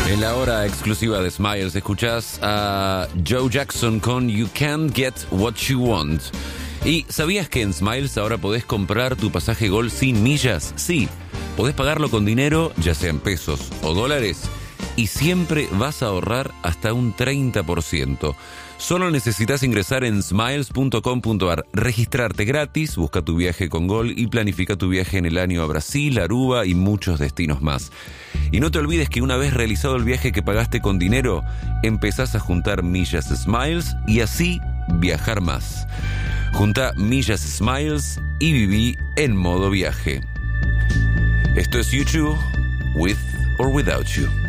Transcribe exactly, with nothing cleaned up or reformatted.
En la hora exclusiva de Smiles escuchás a Joe Jackson con You Can't Get What You Want. ¿Y sabías que en Smiles ahora podés comprar tu pasaje Gol sin millas? Sí, podés pagarlo con dinero, ya sea en pesos o dólares, y siempre vas a ahorrar hasta un treinta por ciento. Solo necesitas ingresar en smiles punto com punto a r, registrarte gratis, busca tu viaje con Gol y planifica tu viaje en el año a Brasil, Aruba y muchos destinos más. Y no te olvides que una vez realizado el viaje que pagaste con dinero, empezás a juntar millas Smiles y así viajar más. Junta millas Smiles y viví en modo viaje. Esto es U dos, With or Without You.